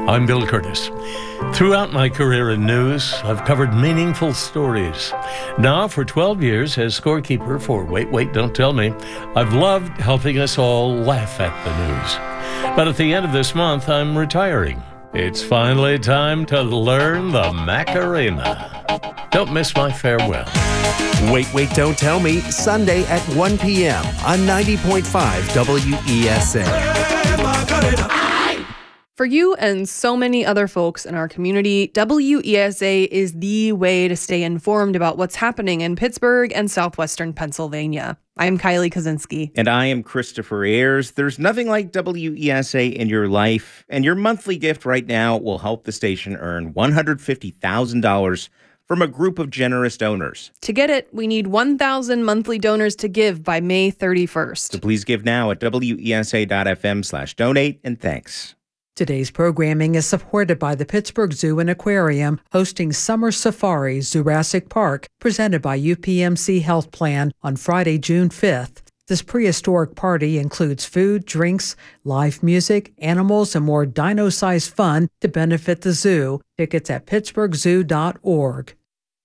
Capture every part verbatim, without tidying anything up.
I'm Bill Curtis. Throughout my career in news, I've covered meaningful stories. Now, for twelve years as scorekeeper for Wait, Wait, Don't Tell Me, I've loved helping us all laugh at the news. But at the end of this month, I'm retiring. It's finally time to learn the Macarena. Don't miss my farewell. Wait, Wait, Don't Tell Me, Sunday at one p.m. on ninety point five W E S A. For you and so many other folks in our community, W E S A is the way to stay informed about what's happening in Pittsburgh and southwestern Pennsylvania. I'm Kylie Kozinski. And I am Christopher Ayers. There's nothing like W E S A in your life, and your monthly gift right now will help the station earn one hundred fifty thousand dollars from a group of generous donors. To get it, we need one thousand monthly donors to give by May thirty-first. So please give now at W E S A dot F M slash donate, and thanks. Today's programming is supported by the Pittsburgh Zoo and Aquarium, hosting Summer Safari Jurassic Park, presented by U P M C Health Plan on Friday, June fifth. This prehistoric party includes food, drinks, live music, animals, and more dino-sized fun to benefit the zoo. Tickets at pittsburgh zoo dot org.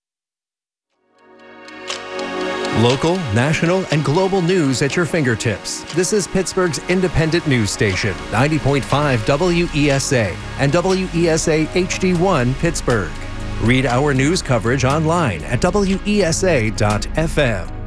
Local, national, and global news at your fingertips. This is Pittsburgh's independent news station, ninety point five W E S A and W E S A H D one Pittsburgh. Read our news coverage online at W E S A dot F M.